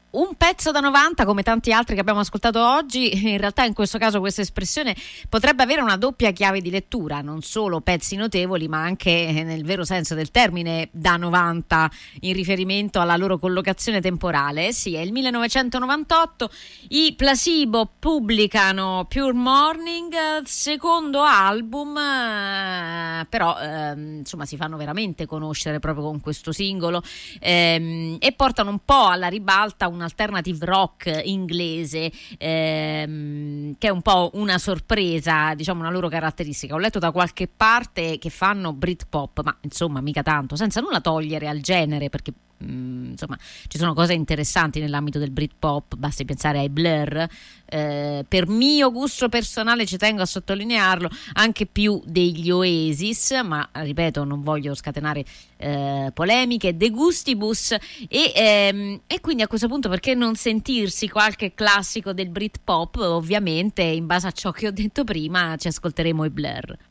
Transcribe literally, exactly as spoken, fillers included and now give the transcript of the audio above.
Un pezzo da novanta, come tanti altri che abbiamo ascoltato oggi, in realtà in questo caso questa espressione potrebbe avere una doppia chiave di lettura, non solo pezzi notevoli, ma anche nel vero senso del termine da novanta, in riferimento alla loro collocazione temporale. Sì, è il millenovecentonovantotto, i Placebo pubblicano Pure Morning, secondo album, eh, però eh, insomma si fanno veramente conoscere proprio con questo singolo, ehm, e portano un po' alla ribalta un alternative rock inglese, ehm, che è un po' una sorpresa, diciamo una loro caratteristica. Ho letto da qualche parte che fanno Britpop, ma insomma mica tanto, senza nulla togliere al genere, perché Mm, insomma ci sono cose interessanti nell'ambito del Britpop, basti pensare ai Blur, eh, per mio gusto personale, ci tengo a sottolinearlo, anche più degli Oasis, ma ripeto non voglio scatenare eh, polemiche, De Gustibus, e, ehm, e quindi a questo punto perché non sentirsi qualche classico del Britpop? Ovviamente in base a ciò che ho detto prima ci ascolteremo i Blur.